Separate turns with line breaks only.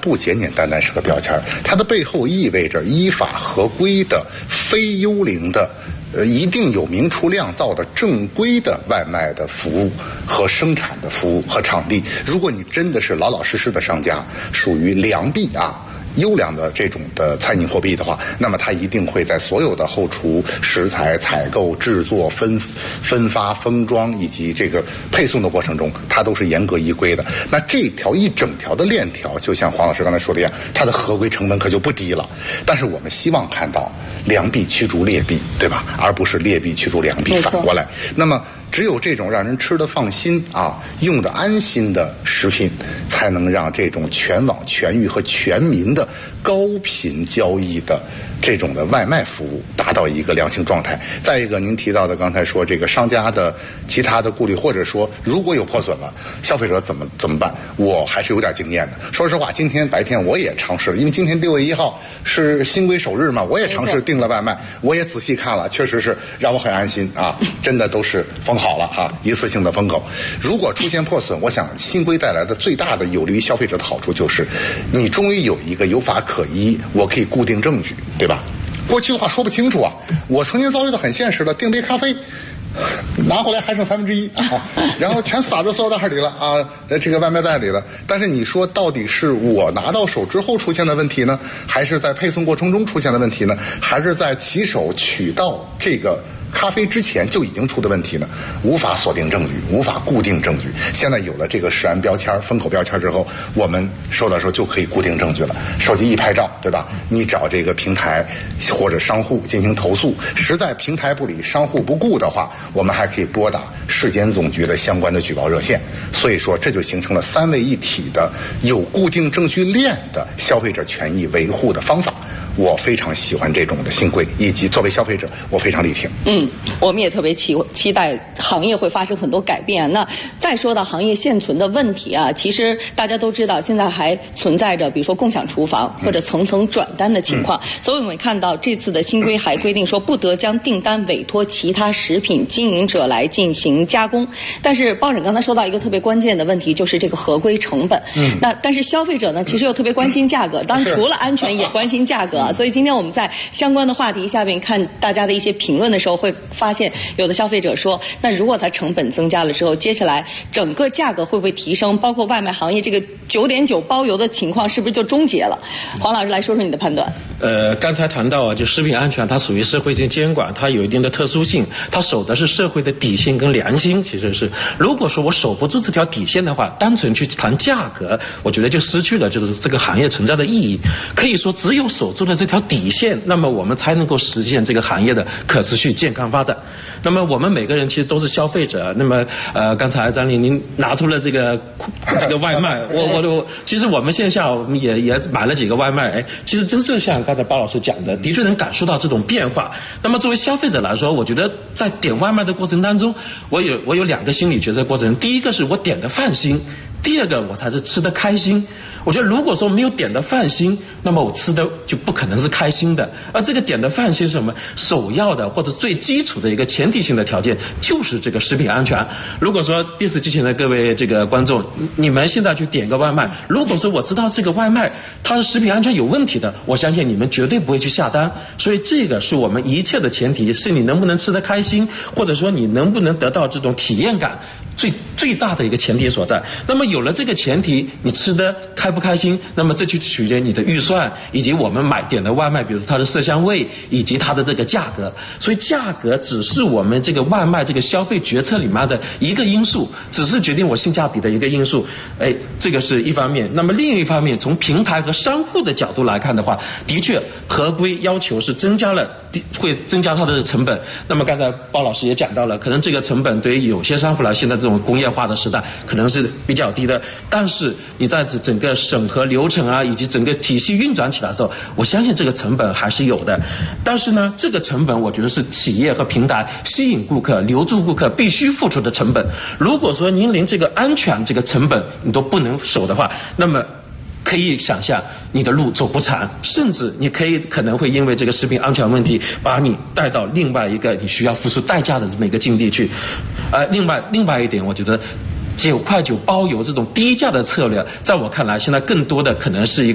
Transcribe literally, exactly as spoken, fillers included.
不简简单单是个标签，它的背后意味着依法合规的、非幽灵的。呃，一定有明厨亮灶的正规的外卖的服务和生产的服务和场地。如果你真的是老老实实的商家，属于良币啊。优良的这种的餐饮货币的话，那么它一定会在所有的后厨、食材采购、制作、分分发、封装以及这个配送的过程中，它都是严格依规的。那这条一整条的链条，就像黄老师刚才说的一样，它的合规成本可就不低了。但是我们希望看到良币驱逐劣币，对吧？而不是劣币驱逐良币，反过来。那么只有这种让人吃得放心啊、用得安心的食品，才能让这种全网全域和全民的高频交易的这种的外卖服务达到一个良性状态。再一个，您提到的刚才说这个商家的其他的顾虑，或者说如果有破损了，消费者怎么怎么办？我还是有点经验的。说实话，今天白天我也尝试了，因为今天六月一号是新规首日嘛，我也尝试订了外卖，我也仔细看了，确实是让我很安心啊，真的都是封好了啊，一次性的封口。如果出现破损，我想新规带来的最大的有利于消费者的好处就是，你终于有一个有法可依，我可以固定证据，对吧？过去的话说不清楚啊，我曾经遭遇到很现实的，订杯咖啡拿回来还剩三分之一啊，然后全撒在塑料袋里了啊，在这个外卖袋里了。但是你说到底是我拿到手之后出现的问题呢，还是在配送过程中出现的问题呢，还是在骑手取到这个咖啡之前就已经出的问题呢？无法锁定证据，无法固定证据。现在有了这个食安标签、封口标签之后，我们收到时候就可以固定证据了。手机一拍照，对吧？你找这个平台或者商户进行投诉，实在平台不理、商户不顾的话，我们还可以拨打市监总局的相关的举报热线。所以说，这就形成了三位一体的有固定证据链的消费者权益维护的方法。我非常喜欢这种的新规，以及作为消费者，我非常力挺。
嗯，我们也特别期期待行业会发生很多改变。那再说到行业现存的问题啊，其实大家都知道，现在还存在着比如说共享厨房或者层层转单的情况。嗯、所以我们看到这次的新规还规定说，不得将订单委托其他食品经营者来进行加工。但是包拯刚才说到一个特别关键的问题，就是这个合规成本。嗯。那但是消费者呢，其实又特别关心价格，当然除了安全也关心价格。所以今天我们在相关的话题下面看大家的一些评论的时候，会发现有的消费者说，那如果它成本增加了之后，接下来整个价格会不会提升？包括外卖行业这个九点九包邮的情况是不是就终结了？黄老师来说说你的判断。
呃，刚才谈到啊，就食品安全它属于社会性监管，它有一定的特殊性，它守的是社会的底线跟良心。其实是，如果说我守不住这条底线的话，单纯去谈价格，我觉得就失去了就是这个行业存在的意义。可以说，只有守住了这条底线，那么我们才能够实现这个行业的可持续健康发展。那么我们每个人其实都是消费者。那么呃，刚才张丽您拿出了这个这个外卖，我我我其实我们线下我们也也买了几个外卖，哎，其实真是像刚才包老师讲的，的确能感受到这种变化。那么作为消费者来说，我觉得在点外卖的过程当中，我有我有两个心理决策过程。第一个是我点的放心，第二个我才是吃得开心。我觉得如果说没有点的放心，那么我吃的就不可能是开心的。而这个点的放心是什么？首要的或者最基础的一个前提性的条件就是这个食品安全。如果说电视机前的各位这个观众，你们现在去点个外卖，如果说我知道这个外卖它的食品安全有问题的，我相信你们绝对不会去下单。所以这个是我们一切的前提，是你能不能吃得开心，或者说你能不能得到这种体验感，最最大的一个前提所在。那么有了这个前提，你吃得开不开心，那么这就取决于你的预算，以及我们买点的外卖，比如它的色香味以及它的这个价格。所以价格只是我们这个外卖这个消费决策里面的一个因素，只是决定我性价比的一个因素。哎，这个是一方面。那么另一方面，从平台和商户的角度来看的话，的确合规要求是增加了，会增加它的成本。那么刚才包老师也讲到了，可能这个成本对于有些商户来，现在这种工业化的时代可能是比较低的，但是你在整个审核流程啊，以及整个体系运转起来的时候，我相信这个成本还是有的。但是呢，这个成本我觉得是企业和平台吸引顾客、留住顾客必须付出的成本。如果说您连这个安全这个成本你都不能守的话，那么可以想象你的路走不长，甚至你可以可能会因为这个食品安全问题把你带到另外一个你需要付出代价的这么一个境地去。呃，另外另外一点，我觉得九块九包邮这种低价的策略，在我看来，现在更多的可能是一个